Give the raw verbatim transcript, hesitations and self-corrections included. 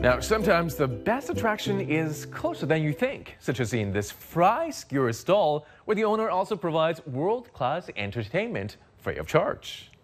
Now, sometimes the best attraction is closer than you think, such as in this fry skewer stall, where the owner also provides world-class entertainment free of charge.